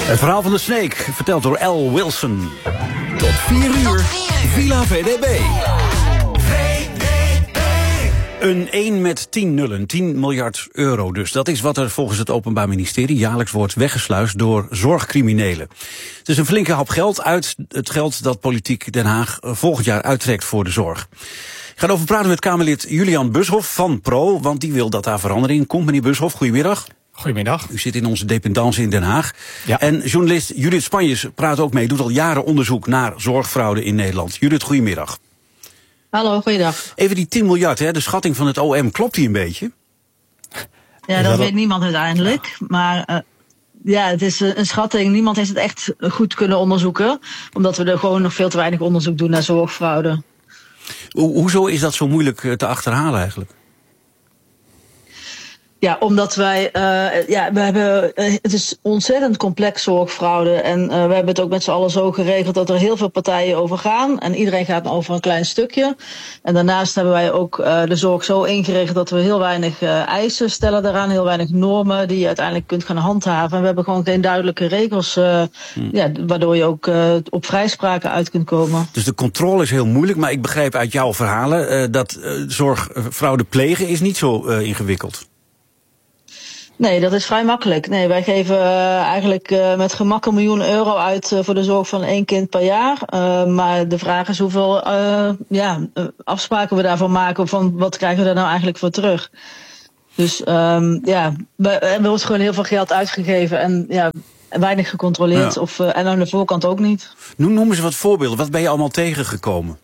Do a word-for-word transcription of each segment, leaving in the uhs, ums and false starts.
Het verhaal van de Snake, verteld door L. Wilson. Tot vier uur, Villa V D B. Een één met tien nullen, tien miljard euro dus. Dat is wat er volgens het Openbaar Ministerie jaarlijks wordt weggesluist door zorgcriminelen. Het is een flinke hap geld uit het geld dat Politiek Den Haag volgend jaar uittrekt voor de zorg. Ik ga erover praten met Kamerlid Julian Bushoff van Pro, want die wil dat daar verandering in komt. Meneer Bushoff, goedemiddag. Goedemiddag. U zit in onze dependance in Den Haag. Ja. En journalist Judith Spanjes praat ook mee, doet al jaren onderzoek naar zorgfraude in Nederland. Judith, goedemiddag. Hallo, goeiedag. Even die tien miljard, hè, de schatting van het O M, klopt die een beetje? Ja, dat weet niemand uiteindelijk. Maar uh, ja, het is een schatting. Niemand heeft het echt goed kunnen onderzoeken. Omdat we er gewoon nog veel te weinig onderzoek doen naar zorgfraude. Ho- hoezo is dat zo moeilijk te achterhalen eigenlijk? Ja, omdat wij, uh, ja, we hebben, uh, het is ontzettend complex zorgfraude. En uh, we hebben het ook met z'n allen zo geregeld dat er heel veel partijen over gaan. En iedereen gaat over een klein stukje. En daarnaast hebben wij ook uh, de zorg zo ingericht dat we heel weinig uh, eisen stellen daaraan. Heel weinig normen die je uiteindelijk kunt gaan handhaven. En we hebben gewoon geen duidelijke regels, uh, hmm. ja, waardoor je ook uh, op vrijspraken uit kunt komen. Dus de controle is heel moeilijk, maar ik begrijp uit jouw verhalen uh, dat uh, zorgfraude plegen is niet zo uh, ingewikkeld. Nee, dat is vrij makkelijk. Nee, wij geven uh, eigenlijk uh, met gemak een miljoen euro uit uh, voor de zorg van één kind per jaar. Uh, maar de vraag is hoeveel uh, ja, uh, afspraken we daarvan maken. Van wat krijgen we daar nou eigenlijk voor terug? Dus um, ja, er wordt gewoon heel veel geld uitgegeven en ja, weinig gecontroleerd. Ja. Of, uh, en aan de voorkant ook niet. Noem eens wat voorbeelden. Wat ben je allemaal tegengekomen?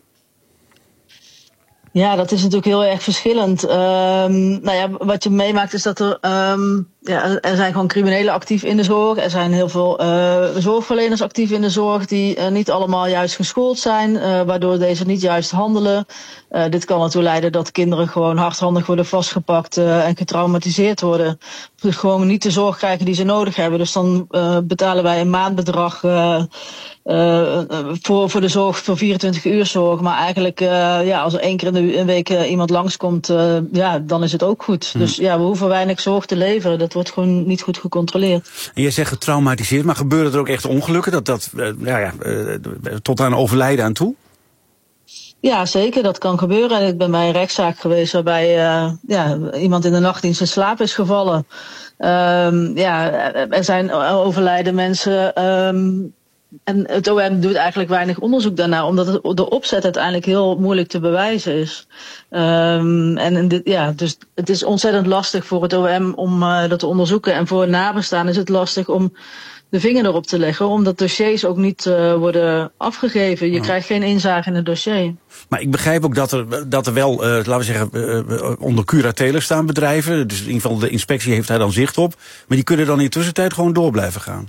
Ja, dat is natuurlijk heel erg verschillend. Um, nou ja, wat je meemaakt is dat er, um, ja, er zijn gewoon criminelen actief in de zorg. Er zijn heel veel uh, zorgverleners actief in de zorg die uh, niet allemaal juist geschoold zijn, uh, waardoor deze niet juist handelen. Uh, dit kan ertoe leiden dat kinderen gewoon hardhandig worden vastgepakt uh, en getraumatiseerd worden. Dus gewoon niet de zorg krijgen die ze nodig hebben. Dus dan uh, betalen wij een maandbedrag uh, uh, voor, voor de zorg, voor vierentwintig uur zorg. Maar eigenlijk, uh, ja, als er één keer in de een week uh, iemand langskomt, uh, ja, dan is het ook goed. Hmm. Dus ja, we hoeven weinig zorg te leveren. Dat wordt gewoon niet goed gecontroleerd. En jij zegt getraumatiseerd, maar gebeuren er ook echt ongelukken? Dat dat uh, ja, ja, uh, tot aan overlijden aan toe? Ja, zeker. Dat kan gebeuren. En ik ben bij een rechtszaak geweest waarbij uh, ja, iemand in de nachtdienst in slaap is gevallen. Um, ja, er zijn overlijden mensen. Um, en het O M doet eigenlijk weinig onderzoek daarna, omdat het, de opzet uiteindelijk heel moeilijk te bewijzen is. Um, en dit, ja, dus het is ontzettend lastig voor het O M om uh, dat te onderzoeken. En voor nabestaanden is het lastig om de vinger erop te leggen, omdat dossiers ook niet uh, worden afgegeven. Je oh. krijgt geen inzage in het dossier. Maar ik begrijp ook dat er, dat er wel, uh, laten we zeggen, uh, onder curatelen staan bedrijven. Dus in ieder geval de inspectie heeft daar dan zicht op. Maar die kunnen dan in de tussentijd gewoon door blijven gaan.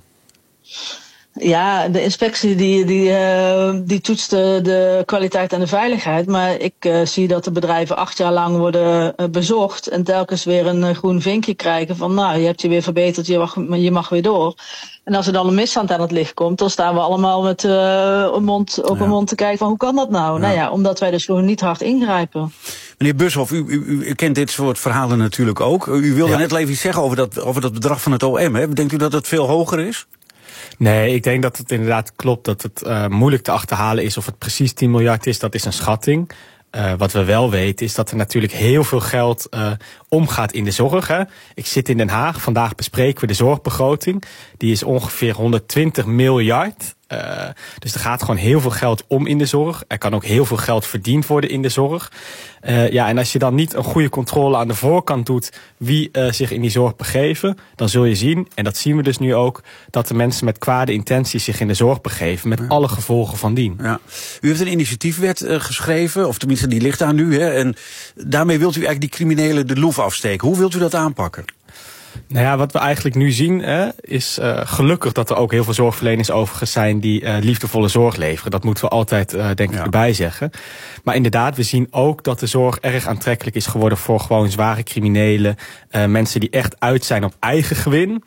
Ja, de inspectie die, die, uh, die toetst de, de kwaliteit en de veiligheid. Maar ik uh, zie dat de bedrijven acht jaar lang worden uh, bezocht en telkens weer een uh, groen vinkje krijgen van nou, je hebt je weer verbeterd, je mag, je mag weer door. En als er dan een misstand aan het licht komt, dan staan we allemaal met uh, een mond op ja. een mond te kijken van hoe kan dat nou? Ja. Nou ja, omdat wij dus gewoon niet hard ingrijpen. Meneer Bushoff, u, u, u kent dit soort verhalen natuurlijk ook. U wilde ja. net even iets zeggen over dat, over dat bedrag van het O M. Hè? Denkt u dat het veel hoger is? Nee, ik denk dat het inderdaad klopt dat het uh, moeilijk te achterhalen is of het precies tien miljard is. Dat is een schatting. Uh, wat we wel weten is dat er natuurlijk heel veel geld uh, omgaat in de zorg. Hè. Ik zit in Den Haag. Vandaag bespreken we de zorgbegroting. Die is ongeveer honderdtwintig miljard. Uh, dus er gaat gewoon heel veel geld om in de zorg. Er kan ook heel veel geld verdiend worden in de zorg. Uh, ja, en als je dan niet een goede controle aan de voorkant doet wie uh, zich in die zorg begeven, dan zul je zien, en dat zien we dus nu ook, dat de mensen met kwade intenties zich in de zorg begeven, met ja. alle gevolgen van dien. Ja. U heeft een initiatiefwet uh, geschreven, of tenminste die ligt aan u, hè, en daarmee wilt u eigenlijk die criminelen de loef afsteken. Hoe wilt u dat aanpakken? Nou ja, wat we eigenlijk nu zien hè, is uh, gelukkig dat er ook heel veel zorgverleners overigens zijn die uh, liefdevolle zorg leveren. Dat moeten we altijd uh, denk ik ja. erbij zeggen. Maar inderdaad, we zien ook dat de zorg erg aantrekkelijk is geworden voor gewoon zware criminelen. Uh, mensen die echt uit zijn op eigen gewin.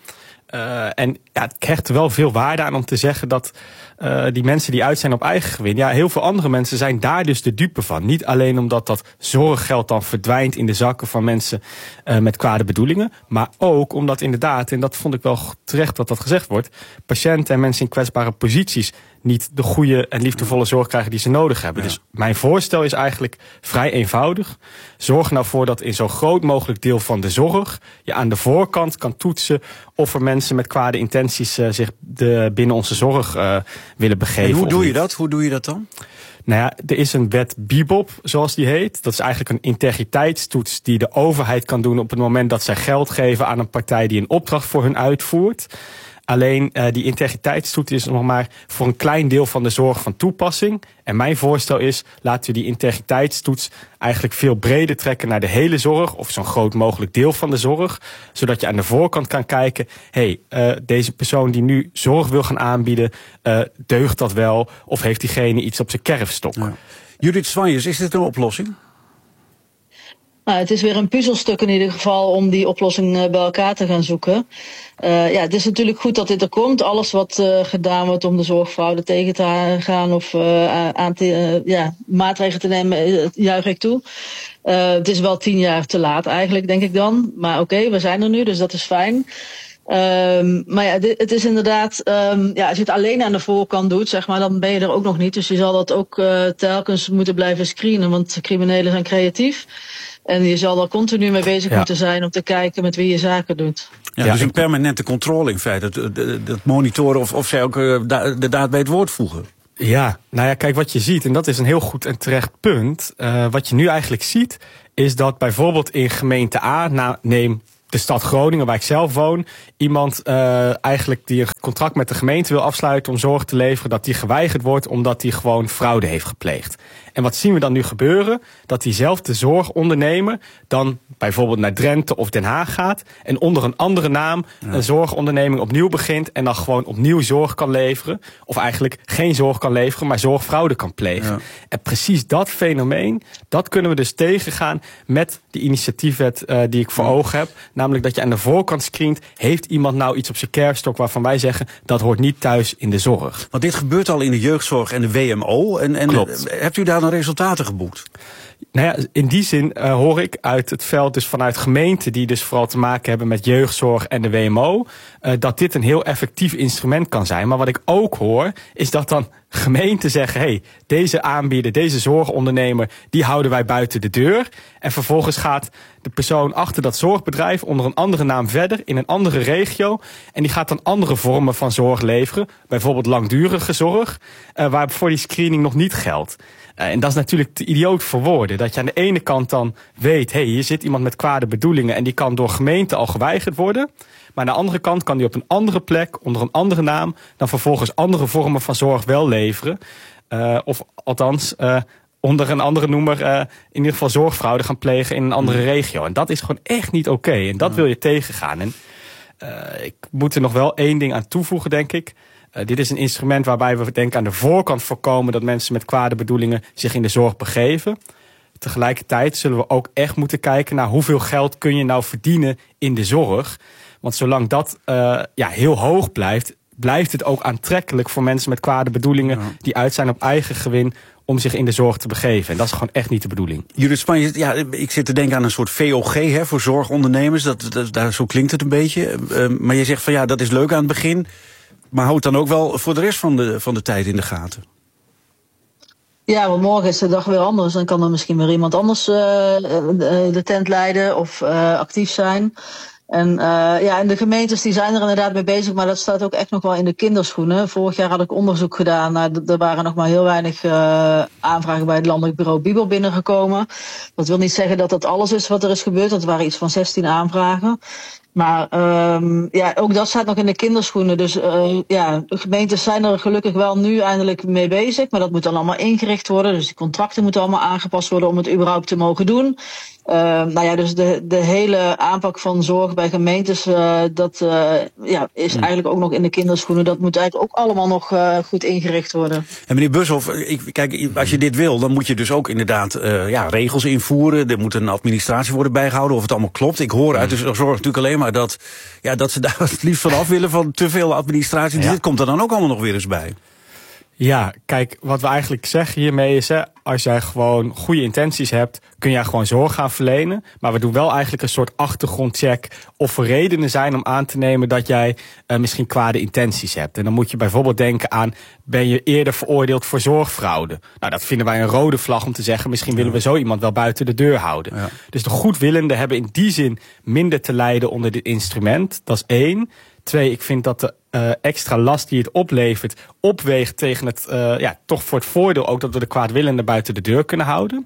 Uh, en ja, het krijgt er wel veel waarde aan om te zeggen dat uh, die mensen die uit zijn op eigen gewin, ja, heel veel andere mensen zijn daar dus de dupe van. Niet alleen omdat dat zorggeld dan verdwijnt in de zakken van mensen uh, met kwade bedoelingen, maar ook omdat inderdaad, en dat vond ik wel terecht dat dat gezegd wordt, patiënten en mensen in kwetsbare posities niet de goede en liefdevolle zorg krijgen die ze nodig hebben. Ja. Dus mijn voorstel is eigenlijk vrij eenvoudig. Zorg er nou voor dat in zo groot mogelijk deel van de zorg je aan de voorkant kan toetsen of er mensen met kwade intenties uh, zich de, binnen onze zorg uh, willen begeven. En hoe doe je dat? Hoe doe je dat dan? Nou ja, er is een wet B I B O P, zoals die heet. Dat is eigenlijk een integriteitstoets die de overheid kan doen op het moment dat zij geld geven aan een partij die een opdracht voor hun uitvoert. Alleen uh, die integriteitstoets is nog maar voor een klein deel van de zorg van toepassing. En mijn voorstel is, laten we die integriteitstoets eigenlijk veel breder trekken naar de hele zorg, of zo'n groot mogelijk deel van de zorg, zodat je aan de voorkant kan kijken, hé, hey, uh, deze persoon die nu zorg wil gaan aanbieden, uh, deugt dat wel, of heeft diegene iets op zijn kerfstok? Ja. Judith Zwanjes, is dit een oplossing? Nou, het is weer een puzzelstuk in ieder geval om die oplossing uh, bij elkaar te gaan zoeken. Uh, ja, het is natuurlijk goed dat dit er komt. Alles wat uh, gedaan wordt om de zorgfraude tegen te gaan of uh, aan te, uh, ja, maatregelen te nemen, uh, juich ik toe. Uh, het is wel tien jaar te laat eigenlijk, denk ik dan. Maar oké, okay, we zijn er nu, dus dat is fijn. Um, maar ja, dit, het is inderdaad, um, ja, als je het alleen aan de voorkant doet, zeg maar, dan ben je er ook nog niet. Dus je zal dat ook uh, telkens moeten blijven screenen, want criminelen zijn creatief. En je zal er continu mee bezig ja. moeten zijn om te kijken met wie je zaken doet. Ja, ja, dus een permanente controle in feite. Het, het monitoren of, of zij ook uh, de daad bij het woord voegen. Ja, nou ja, kijk wat je ziet, en dat is een heel goed en terecht punt. Uh, wat je nu eigenlijk ziet, is dat bijvoorbeeld in gemeente A, nou, neem de stad Groningen, waar ik zelf woon, iemand uh, eigenlijk die een contract met de gemeente wil afsluiten om zorg te leveren, dat die geweigerd wordt omdat hij gewoon fraude heeft gepleegd. En wat zien we dan nu gebeuren? Dat diezelfde zorgondernemer dan bijvoorbeeld naar Drenthe of Den Haag gaat en onder een andere naam ja. een zorgonderneming opnieuw begint en dan gewoon opnieuw zorg kan leveren. Of eigenlijk geen zorg kan leveren, maar zorgfraude kan plegen. Ja. En precies dat fenomeen, dat kunnen we dus tegengaan met die initiatiefwet uh, die ik voor ja. ogen heb. Namelijk dat je aan de voorkant screent, heeft iemand nou iets op zijn kerfstok waarvan wij zeggen, dat hoort niet thuis in de zorg. Want dit gebeurt al in de jeugdzorg en de W M O. En, en Klopt. Hebt u daar dan resultaten geboekt? Nou ja, in die zin uh, hoor ik uit het veld, dus vanuit gemeenten die dus vooral te maken hebben met jeugdzorg en de W M O, uh, dat dit een heel effectief instrument kan zijn. Maar wat ik ook hoor, is dat dan gemeenten zeggen, hey, deze aanbieder, deze zorgondernemer, die houden wij buiten de deur. En vervolgens gaat de persoon achter dat zorgbedrijf onder een andere naam verder in een andere regio. En die gaat dan andere vormen van zorg leveren. Bijvoorbeeld langdurige zorg, uh, waarvoor die screening nog niet geldt. Uh, en dat is natuurlijk te idioot voor woorden. Dat je aan de ene kant dan weet, hé, hey, hier zit iemand met kwade bedoelingen en die kan door gemeenten al geweigerd worden. Maar aan de andere kant kan die op een andere plek, onder een andere naam, dan vervolgens andere vormen van zorg wel leveren. Uh, of althans, uh, onder een andere noemer uh, in ieder geval zorgfraude gaan plegen in een andere regio. En dat is gewoon echt niet oké. Okay. En dat wil je tegengaan. En uh, ik moet er nog wel één ding aan toevoegen, denk ik. Uh, dit is een instrument waarbij we denken aan de voorkant voorkomen dat mensen met kwade bedoelingen zich in de zorg begeven. Tegelijkertijd zullen we ook echt moeten kijken naar hoeveel geld kun je nou verdienen in de zorg. Want zolang dat uh, ja, heel hoog blijft, blijft het ook aantrekkelijk voor mensen met kwade bedoelingen, ja, die uit zijn op eigen gewin, om zich in de zorg te begeven. En dat is gewoon echt niet de bedoeling. Judith Zwanjes, ja, ik zit te denken aan een soort V O G hè, voor zorgondernemers. Dat, dat, daar, zo klinkt het een beetje. Uh, maar je zegt van ja, dat is leuk aan het begin. Maar houd dan ook wel voor de rest van de, van de tijd in de gaten. Ja, want morgen is de dag weer anders. Dan kan er misschien weer iemand anders uh, de tent leiden of uh, actief zijn. En uh, ja, en de gemeentes die zijn er inderdaad mee bezig, maar dat staat ook echt nog wel in de kinderschoenen. Vorig jaar had ik onderzoek gedaan, nou, er waren nog maar heel weinig uh, aanvragen bij het Landelijk Bureau B I B O P binnengekomen. Dat wil niet zeggen dat dat alles is wat er is gebeurd, dat waren iets van zestien aanvragen. Maar um, ja, ook dat staat nog in de kinderschoenen. Dus uh, ja, de gemeentes zijn er gelukkig wel nu eindelijk mee bezig. Maar dat moet dan allemaal ingericht worden. Dus die contracten moeten allemaal aangepast worden om het überhaupt te mogen doen. Uh, nou ja, dus de, de hele aanpak van zorg bij gemeentes, uh, dat uh, ja, is ja. eigenlijk ook nog in de kinderschoenen. Dat moet eigenlijk ook allemaal nog uh, goed ingericht worden. En meneer Bushoff, ik, kijk, als je dit wil, dan moet je dus ook inderdaad uh, ja, regels invoeren. Er moet een administratie worden bijgehouden of het allemaal klopt. Ik hoor uit de zorg natuurlijk alleen maar dat, ja, dat ze daar het liefst van af willen van te veel administratie. Ja. Dit komt er dan ook allemaal nog weer eens bij. Ja, kijk, wat we eigenlijk zeggen hiermee is, hè, als jij gewoon goede intenties hebt, kun jij gewoon zorg gaan verlenen. Maar we doen wel eigenlijk een soort achtergrondcheck of er redenen zijn om aan te nemen dat jij uh, misschien kwade intenties hebt. En dan moet je bijvoorbeeld denken aan, ben je eerder veroordeeld voor zorgfraude? Nou, dat vinden wij een rode vlag om te zeggen, misschien willen we zo iemand wel buiten de deur houden. Ja. Dus de goedwillenden hebben in die zin minder te lijden onder dit instrument. Dat is één. Twee, ik vind dat de uh, extra last die het oplevert opweegt tegen het, uh, ja, toch voor het voordeel ook dat we de kwaadwillenden buiten de deur kunnen houden.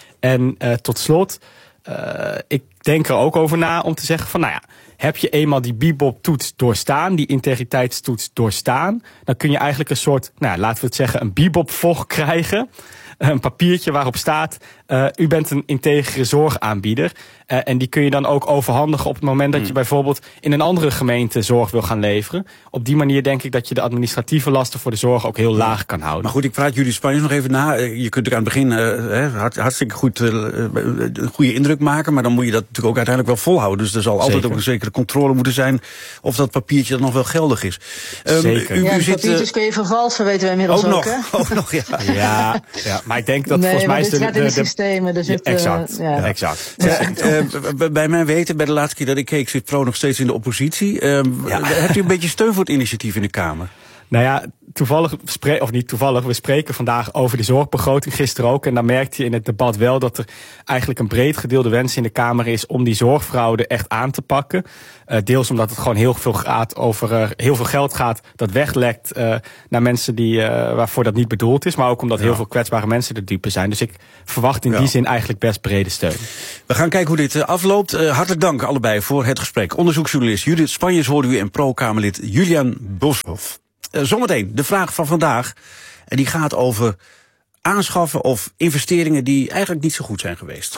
En uh, tot slot, uh, ik denk er ook over na om te zeggen van, nou ja, heb je eenmaal die bebop-toets doorstaan, die integriteitstoets doorstaan, dan kun je eigenlijk een soort, nou ja, laten we het zeggen, een bebop-vog krijgen. Een papiertje waarop staat, uh, u bent een integere zorgaanbieder. Uh, en die kun je dan ook overhandigen op het moment dat je bijvoorbeeld in een andere gemeente zorg wil gaan leveren. Op die manier denk ik dat je de administratieve lasten voor de zorg ook heel laag kan houden. Maar goed, ik praat jullie Spanja's nog even na. Je kunt er aan het begin uh, hartstikke goed uh, een goede indruk maken, maar dan moet je dat natuurlijk ook uiteindelijk wel volhouden. Dus er zal altijd Zeker. ook een zekere controle moeten zijn of dat papiertje dan nog wel geldig is. Um, Zeker. U, u ja, zit, papiertjes uh, kun je vervalsen, weten wij inmiddels ook, ook nog. Hè? Ook nog, ja. ja, ja. Maar ik denk dat nee, volgens mij is de, de, de, de, de systemen. Dus het, exact, uh, ja. ja. exact. Ja, uh, bij mijn weten, bij de laatste keer dat ik keek, zit Pro nog steeds in de oppositie. Uh, ja. Hebt u een beetje steun voor het initiatief in de Kamer? Nou ja, toevallig, of niet toevallig, we spreken vandaag over de zorgbegroting, gisteren ook. En dan merkte je in het debat wel dat er eigenlijk een breed gedeelde wens in de Kamer is om die zorgfraude echt aan te pakken. Uh, deels omdat het gewoon heel veel gaat over, uh, heel veel geld gaat dat weglekt uh, naar mensen die, uh, waarvoor dat niet bedoeld is. Maar ook omdat ja. heel veel kwetsbare mensen er dupe zijn. Dus ik verwacht in ja. die zin eigenlijk best brede steun. We gaan kijken hoe dit uh, afloopt. Uh, hartelijk dank allebei voor het gesprek. Onderzoeksjournalist Judith Spanjes hoorde u en Pro-Kamerlid Julian Boshoff. Uh, zometeen de vraag van vandaag. En die gaat over aanschaffen of investeringen die eigenlijk niet zo goed zijn geweest.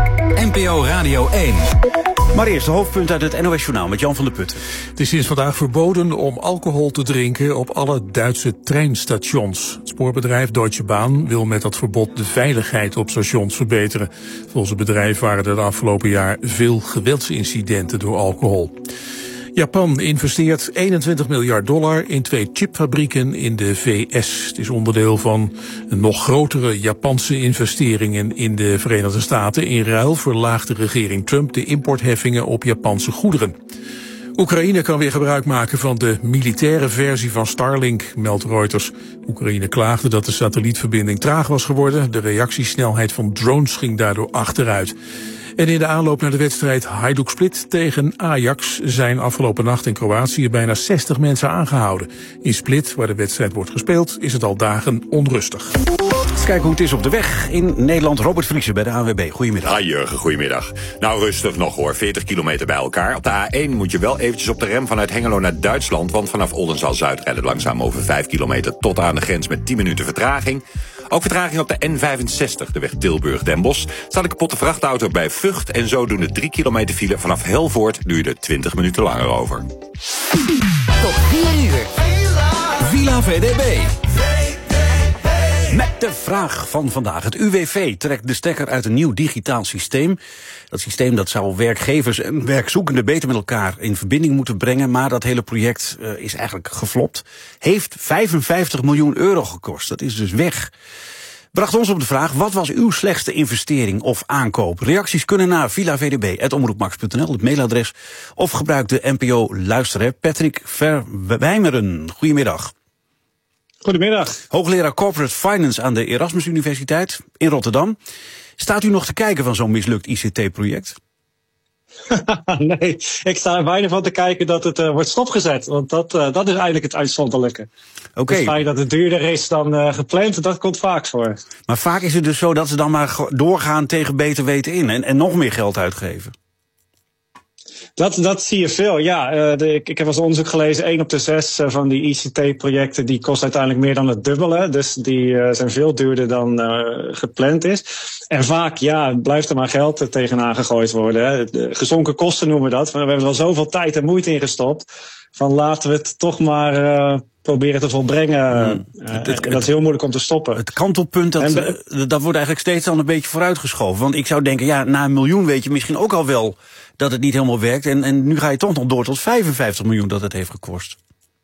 N P O Radio één. Maar eerst de hoofdpunt uit het N O S-journaal met Jan van der Putten. Het is sinds vandaag verboden om alcohol te drinken op alle Duitse treinstations. Het spoorbedrijf Deutsche Bahn wil met dat verbod de veiligheid op stations verbeteren. Volgens het bedrijf waren er de afgelopen jaar veel geweldsincidenten door alcohol. Japan investeert eenentwintig miljard dollar in twee chipfabrieken in de V S. Het is onderdeel van een nog grotere Japanse investeringen in de Verenigde Staten. In ruil verlaagt de regering Trump de importheffingen op Japanse goederen. Oekraïne kan weer gebruik maken van de militaire versie van Starlink, meldt Reuters. Oekraïne klaagde dat de satellietverbinding traag was geworden. De reactiesnelheid van drones ging daardoor achteruit. En in de aanloop naar de wedstrijd Hajduk Split tegen Ajax zijn afgelopen nacht in Kroatië bijna zestig mensen aangehouden. In Split, waar de wedstrijd wordt gespeeld, is het al dagen onrustig. Eens kijken hoe het is op de weg in Nederland. Robert Vriezen bij de A N W B. Goedemiddag. Ah, Jurgen, goedemiddag. Nou, rustig nog hoor. veertig kilometer bij elkaar. Op de A één moet je wel eventjes op de rem vanuit Hengelo naar Duitsland, want vanaf Oldenzaal-Zuid rijden langzaam over vijf kilometer tot aan de grens met tien minuten vertraging. Ook vertraging op de N vijfenzestig, de weg Tilburg-Den Bosch. Staat een kapotte vrachtauto bij Vught en zo doen de drie kilometer file vanaf Helvoort duurde er twintig minuten langer over. Tot vier uur. Villa V D B. Met de vraag van vandaag. Het U W V trekt de stekker uit een nieuw digitaal systeem. Dat systeem dat zou werkgevers en werkzoekenden beter met elkaar in verbinding moeten brengen. Maar dat hele project uh, is eigenlijk geflopt. Heeft vijfenvijftig miljoen euro gekost. Dat is dus weg. Bracht ons op de vraag, wat was uw slechtste investering of aankoop? Reacties kunnen naar villavdb apenstaartje omroepmax punt n l, het mailadres. Of gebruik de N P O-luisterapp Patrick Verwijmeren. Goedemiddag. Goedemiddag. Hoogleraar Corporate Finance aan de Erasmus Universiteit in Rotterdam. Staat u nog te kijken van zo'n mislukt I C T-project? Nee, ik sta er bijna van te kijken dat het uh, wordt stopgezet. Want dat, uh, dat is eigenlijk het uitzonderlijke. Okay. Het feit dat het duurder is dan uh, gepland, dat komt vaak voor. Maar vaak is het dus zo dat ze dan maar doorgaan tegen beter weten in. En, en nog meer geld uitgeven. Dat, dat zie je veel, ja. Uh, de, ik, ik heb als onderzoek gelezen, één op de zes uh, van die I C T-projecten die kost uiteindelijk meer dan het dubbele. Dus die uh, zijn veel duurder dan uh, gepland is. En vaak, ja, blijft er maar geld uh, tegenaan gegooid worden. Hè. De gezonken kosten noemen we dat. Maar we hebben er al zoveel tijd en moeite in gestopt. Van laten we het toch maar uh, proberen te volbrengen. Hmm. Uh, het, het, en dat is heel moeilijk om te stoppen. Het kantelpunt, dat, en, uh, dat wordt eigenlijk steeds dan een beetje vooruitgeschoven. Want ik zou denken, ja, na een miljoen weet je misschien ook al wel dat het niet helemaal werkt. En, en nu ga je toch nog door tot vijfenvijftig miljoen dat het heeft gekost.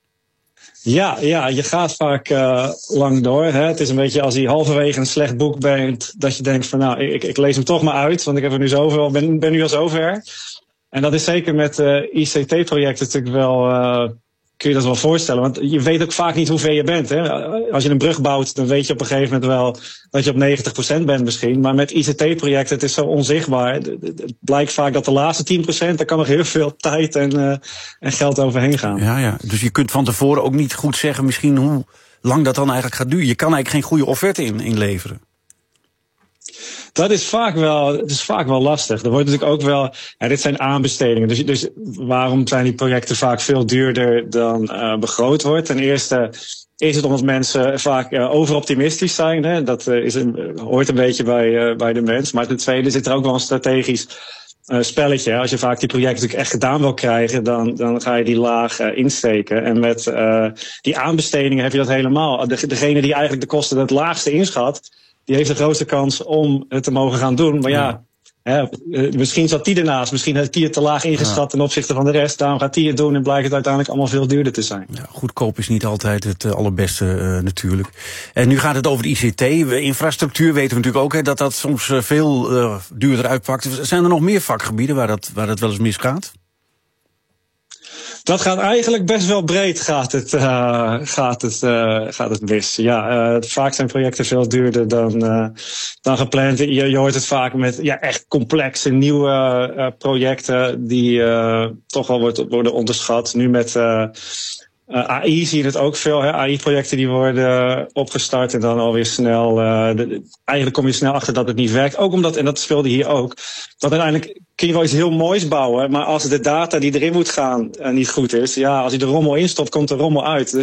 Ja, ja, je gaat vaak uh, lang door. Hè. Het is een beetje als je halverwege een slecht boek bent, dat je denkt van nou, ik, ik lees hem toch maar uit, want ik heb er nu zoveel, ben, ben nu al zover. En dat is zeker met uh, I C T-projecten natuurlijk wel, uh, kun je dat wel voorstellen. Want je weet ook vaak niet hoe ver je bent. Hè. Als je een brug bouwt, dan weet je op een gegeven moment wel dat je op negentig procent bent misschien. Maar met I C T-projecten, het is zo onzichtbaar. Het blijkt vaak dat de laatste tien procent, daar kan nog heel veel tijd en, uh, en geld overheen gaan. Ja, ja. Dus je kunt van tevoren ook niet goed zeggen misschien hoe lang dat dan eigenlijk gaat duren. Je kan eigenlijk geen goede offerte in, inleveren. Dat is vaak wel, het is vaak wel lastig. Er wordt natuurlijk ook wel, ja, dit zijn aanbestedingen. Dus, dus waarom zijn die projecten vaak veel duurder dan uh, begroot wordt? Ten eerste is het omdat mensen vaak uh, overoptimistisch zijn. Hè? Dat uh, is een, hoort een beetje bij, uh, bij de mens. Maar ten tweede zit er ook wel een strategisch uh, spelletje. Als je vaak die projecten natuurlijk echt gedaan wil krijgen, dan, dan ga je die laag uh, insteken. En met uh, die aanbestedingen heb je dat helemaal. De, degene die eigenlijk de kosten het laagste inschat, die heeft de grootste kans om het te mogen gaan doen. Maar ja, hè, misschien zat die ernaast. Misschien heeft die het te laag ingeschat ja. ten opzichte van de rest. Daarom gaat die het doen en blijkt het uiteindelijk allemaal veel duurder te zijn. Ja, goedkoop is niet altijd het uh, allerbeste uh, natuurlijk. En nu gaat het over de I C T. Infrastructuur weten we natuurlijk ook hè, dat dat soms uh, veel uh, duurder uitpakt. Zijn er nog meer vakgebieden waar dat, waar dat wel eens misgaat? Dat gaat eigenlijk best wel breed gaat het, uh, gaat het, uh, gaat het mis. Ja, uh, vaak zijn projecten veel duurder dan, uh, dan gepland. Je, je hoort het vaak met ja, echt complexe nieuwe uh, projecten die uh, toch wel wordt, worden onderschat. Nu met uh, uh, A I zie je het ook veel. Hè? A I-projecten die worden opgestart en dan alweer snel. Uh, de, eigenlijk kom je snel achter dat het niet werkt. Ook omdat, en dat speelde hier ook, dat uiteindelijk kun je wel iets heel moois bouwen, maar als de data die erin moet gaan uh, niet goed is, ja, als je de rommel instopt, komt de rommel uit. Dus